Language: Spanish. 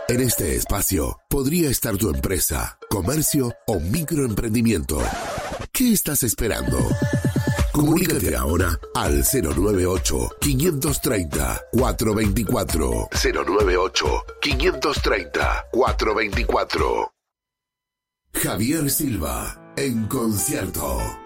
En este espacio podría estar tu empresa, comercio o microemprendimiento. ¿Qué estás esperando? Comunícate ahora al 098-530-424. 098-530-424. Javier Silva, en concierto.